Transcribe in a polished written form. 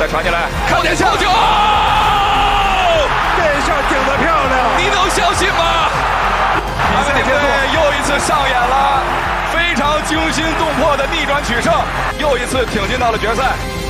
传进来，看殿下球，殿下顶得漂亮， 你能相信吗？他们队又一次上演了非常惊心动魄的逆转取胜，又一次挺进到了决赛。